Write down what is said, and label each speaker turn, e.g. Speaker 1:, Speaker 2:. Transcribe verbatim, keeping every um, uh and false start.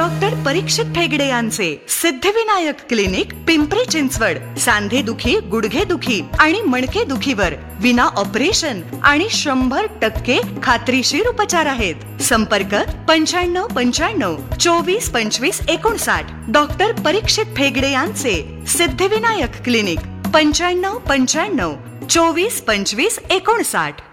Speaker 1: Doctor परीक्षित ठेगडे यांचे Siddhivinayak clinic, Pimpri Chinchwad. सांधेदुखी, गुडघेदुखी आणि मणके दुखीवर विना ऑपरेशन आणि शंभर टक्के खात्रीशीर उपचार आहेत. संपर्क पंच्याण्णव पंच्याण्णव चोवीस पंचवीस एकोणसाठ. डॉक्टर परीक्षित ठेगडे यांचे सिद्धिविनायक क्लिनिक, पंच्याण्णव पंच्याण्णव चोवीस पंचवीस एकोणसाठ.